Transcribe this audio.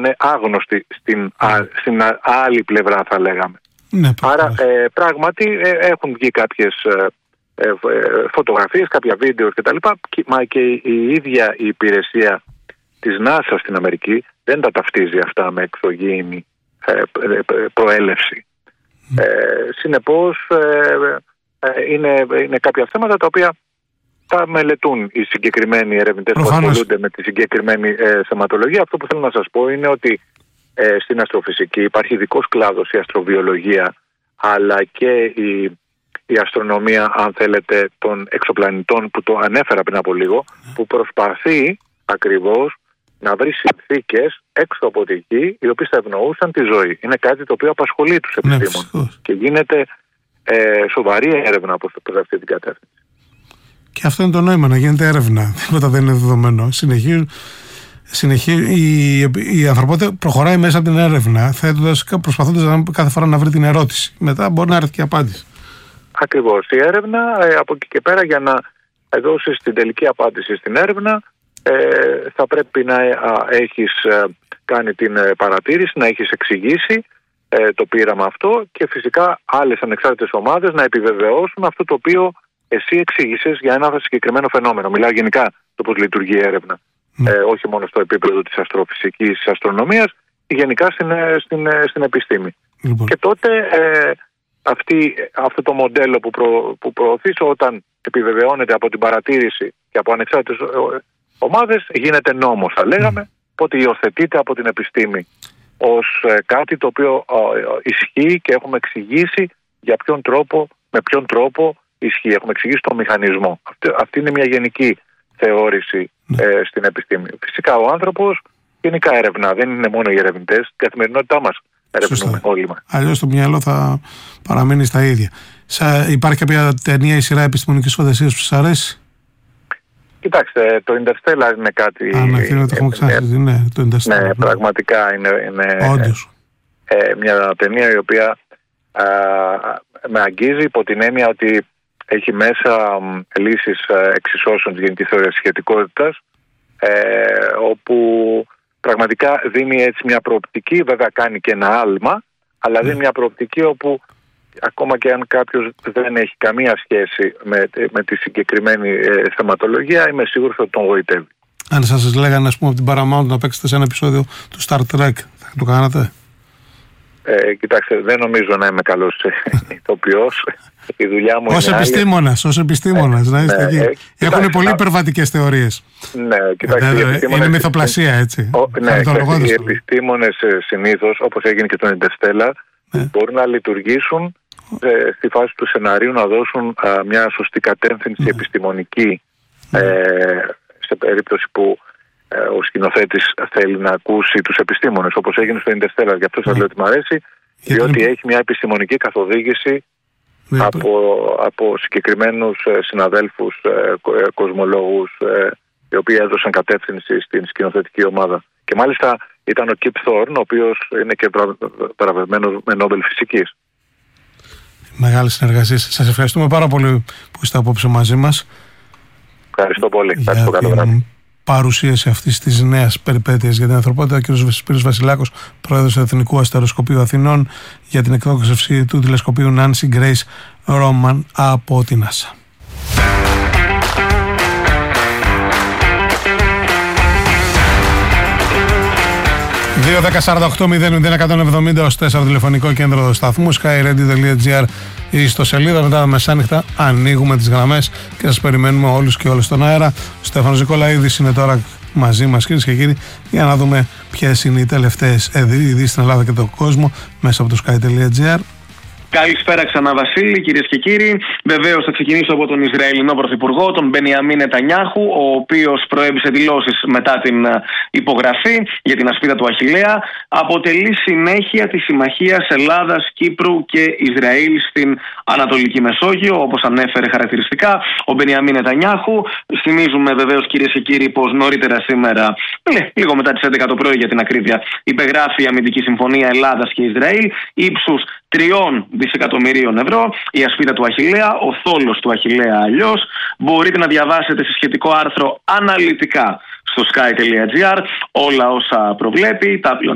ήταν άγνωστοι στην άλλη πλευρά, θα λέγαμε. Ναι, άρα πράγματι έχουν βγει κάποιες φωτογραφίες, κάποια βίντεο κτλ. Μα και η ίδια η υπηρεσία της NASA στην Αμερική δεν τα ταυτίζει αυτά με εξωγήινη προέλευση. Συνεπώς είναι κάποια θέματα τα οποία τα μελετούν οι συγκεκριμένοι ερευνητές που ασχολούνται με τη συγκεκριμένη θεματολογία. Αυτό που θέλω να σας πω είναι ότι στην αστροφυσική υπάρχει ειδικός κλάδος, η αστροβιολογία, αλλά και η αστρονομία, αν θέλετε, των εξωπλανητών, που το ανέφερα πριν από λίγο, που προσπαθεί ακριβώς να βρει συνθήκες έξω από τη γη οι οποίες θα ευνοούσαν τη ζωή. Είναι κάτι το οποίο απασχολεί τους επιστήμονες και γίνεται σοβαρή έρευνα προς αυτή την κατεύθυνση. Και αυτό είναι το νόημα, να γίνεται έρευνα. Τίποτα δεν είναι δεδομένο. Η ανθρωπότητα προχωράει μέσα από την έρευνα, προσπαθώντας κάθε φορά να βρει την ερώτηση. Μετά μπορεί να έρθει και η απάντηση. Ακριβώς. Η έρευνα από εκεί και πέρα, για να δώσεις την τελική απάντηση στην έρευνα, θα πρέπει να έχεις κάνει την παρατήρηση, να έχεις εξηγήσει το πείραμα αυτό και φυσικά άλλες ανεξάρτητες ομάδες να επιβεβαιώσουν αυτό το οποίο εσύ εξήγησες για ένα συγκεκριμένο φαινόμενο. Μιλάω γενικά το πώς λειτουργεί η έρευνα. Όχι μόνο στο επίπεδο της αστροφυσικής, της αστρονομίας, γενικά στην επιστήμη. Λοιπόν. Και τότε αυτό το μοντέλο που προωθείς, όταν επιβεβαιώνεται από την παρατήρηση και από ανεξάρτητες ομάδες, γίνεται νόμος, θα λέγαμε, οπότε υιοθετείται από την επιστήμη ως κάτι το οποίο ισχύει και έχουμε εξηγήσει με ποιον τρόπο ισχύει. Έχουμε εξηγήσει τον μηχανισμό. Αυτή είναι μια γενική θεώρηση στην επιστήμη. Φυσικά ο άνθρωπος γενικά ερευνά, δεν είναι μόνο οι ερευνητές, την καθημερινότητά μας ερευνούμε όλοι μας. Αλλιώς το μυαλό θα παραμείνει στα ίδια. Υπάρχει κάποια ταινία ή σειρά επιστημονικής φαντασίας που σας αρέσει? Κοιτάξτε, το Interstellar είναι κάτι... Ναι, το έχουμε ξαναδεί, το Interstellar. Ναι, πραγματικά είναι μια ταινία η οποία με αγγίζει υπό την έννοια ότι έχει μέσα λύσεις εξισώσεων της γενικής θεωρίας σχετικότητας, όπου πραγματικά δίνει έτσι μια προοπτική, βέβαια κάνει και ένα άλμα, αλλά δίνει μια προοπτική όπου ακόμα και αν κάποιος δεν έχει καμία σχέση με τη συγκεκριμένη θεματολογία, είμαι σίγουρος ότι τον γοητεύει. Αν σας λέγανε, ας πούμε, από την Paramount να παίξετε σε ένα επεισόδιο του Star Trek, θα το κάνατε? Κοιτάξτε, δεν νομίζω να είμαι καλός ηθοποιός. Η δουλειά μου ως επιστήμονας, να είστε εκεί. Έχουν πολύ υπερβατικές θεωρίες. Ναι, κοιτάξτε. Είναι μυθοπλασία, έτσι. Οι επιστήμονες συνήθως, όπως έγινε και το Interstellar, μπορούν να λειτουργήσουν στη φάση του σεναρίου, να δώσουν μια σωστή κατεύθυνση επιστημονική σε περίπτωση που ο σκηνοθέτης θέλει να ακούσει τους επιστήμονες, όπως έγινε στο Interstellar. Γι' αυτό σας λέω ότι μου αρέσει, διότι έχει μια επιστημονική καθοδήγηση από συγκεκριμένους συναδέλφους, κοσμολόγους, οι οποίοι έδωσαν κατεύθυνση στην σκηνοθετική ομάδα. Και μάλιστα ήταν ο Kip Thorne, ο οποίος είναι και βραβευμένος με Νόμπελ φυσικής. Μεγάλη συνεργασία. Σας ευχαριστούμε πάρα πολύ που είστε απόψε μαζί μας. Ευχαριστώ πολύ. Ευχαριστώ, καλό βράδυ. Παρουσίαση αυτής της νέας περιπέτειας για την ανθρωπότητα, ο κ. Σπύρος Βασιλάκος, πρόεδρος του Εθνικού Αστεροσκοπείου Αθηνών, για την εκτόξευση του τηλεσκοπείου Nancy Grace Roman από την NASA. 2-10-48-0-170 ως 4 τηλεφωνικό κέντρο σταθμού skyradio.gr, η ιστοσελίδα. Μετά τα μεσάνυχτα ανοίγουμε τις γραμμές και σας περιμένουμε όλους και όλες στον αέρα. Ο Στέφανος Νικολαίδης είναι τώρα μαζί μας, κυρίες και κύριοι, για να δούμε ποιες είναι οι τελευταίες ειδήσεις στην Ελλάδα και τον κόσμο μέσα από το sky.gr. Καλησπέρα ξανά, Βασίλη, κυρίες και κύριοι. Βεβαίως θα ξεκινήσω από τον Ισραηλινό Πρωθυπουργό, τον Μπενιαμίν Νετανιάχου, ο οποίος προέβησε δηλώσεις μετά την υπογραφή για την ασπίδα του Αχιλλέα. Αποτελεί συνέχεια της συμμαχίας Ελλάδας, Κύπρου και Ισραήλ στην Ανατολική Μεσόγειο, όπως ανέφερε χαρακτηριστικά ο Μπενιαμίν Νετανιάχου. Θυμίζουμε βεβαίως, κυρίες και κύριοι, πως νωρίτερα σήμερα, λίγο μετά τις 11 το πρωί για την ακρίβεια, υπεγράφει η αμυντική συμφωνία Ελλάδας και Ισραήλ ύψους 3 δισεκατομμυρίων ευρώ, η ασπίδα του Αχιλλέα, ο θόλος του Αχιλλέα αλλιώς. Μπορείτε να διαβάσετε σε σχετικό άρθρο αναλυτικά στο sky.gr όλα όσα προβλέπει, τα